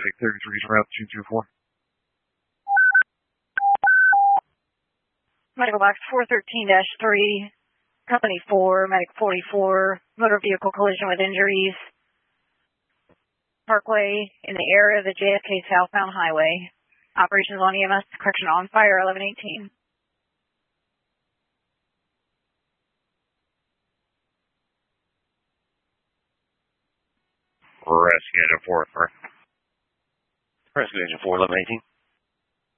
traffic 33's route 224. Medical box 413-3, company 4, medic 44, motor vehicle collision with injuries, Parkway in the area of the JFK southbound highway. Operations on EMS, correction on fire 1118. Rescue Agent 4, correct? Rescue Agent 4, 1118.